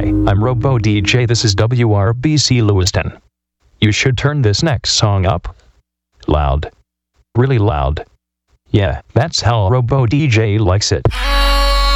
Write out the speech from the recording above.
Hi, I'm Robo DJ. This is WRBC Lewiston. You should turn this next song up. Loud. Really loud. Yeah, that's how Robo DJ likes it.